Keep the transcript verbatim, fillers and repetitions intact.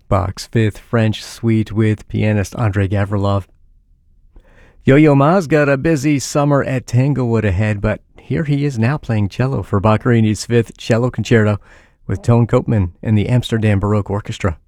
Bach's Fifth French Suite with pianist Andrei Gavrilov. Yo-Yo Ma's got a busy summer at Tanglewood ahead, but here he is now playing cello for Boccherini's Fifth Cello Concerto with Tone Koopman and the Amsterdam Baroque Orchestra.